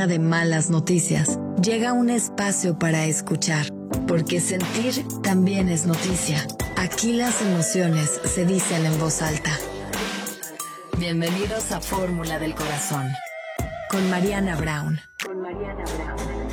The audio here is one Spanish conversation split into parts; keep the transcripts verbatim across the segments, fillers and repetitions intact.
semana de malas noticias, llega un espacio para escuchar, porque sentir también es noticia. Aquí las emociones se dicen en voz alta. Bienvenidos a Fórmula del Corazón, con Mariana Brown. Con Mariana Brown.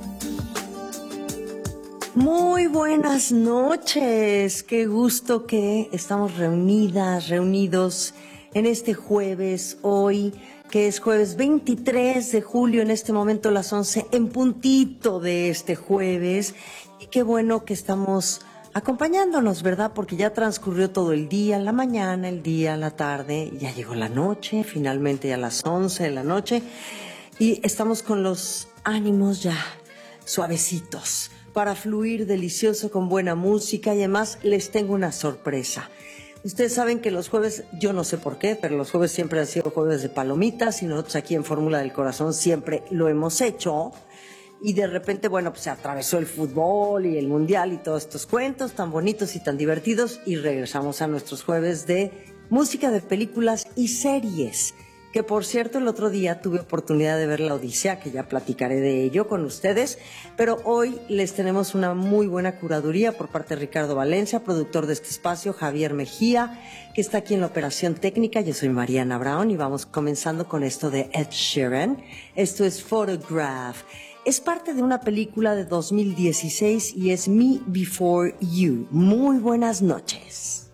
Muy buenas noches, qué gusto que estamos reunidas, reunidos en este jueves, hoy, que es jueves veintitrés de julio, en este momento las once en puntito de este jueves, y qué bueno que estamos acompañándonos, ¿verdad? Porque ya transcurrió todo el día, la mañana, el día, la tarde, ya llegó la noche, finalmente ya las once de la noche, y estamos con los ánimos ya suavecitos, para fluir delicioso con buena música, y además les tengo una sorpresa. Ustedes saben que los jueves, yo no sé por qué, pero los jueves siempre han sido jueves de palomitas y nosotros aquí en Fórmula del Corazón siempre lo hemos hecho. Y de repente, bueno, pues se atravesó el fútbol y el mundial y todos estos cuentos tan bonitos y tan divertidos, y regresamos a nuestros jueves de música de películas y series. Que por cierto, el otro día tuve oportunidad de ver La Odisea, que ya platicaré de ello con ustedes, pero hoy les tenemos una muy buena curaduría por parte de Ricardo Valencia, productor de este espacio, Javier Mejía, que está aquí en la operación técnica. Yo soy Mariana Brown y vamos comenzando con esto de Ed Sheeran. Esto es Photograph. Es parte de una película de dos mil dieciséis y es Me Before You. Muy buenas noches.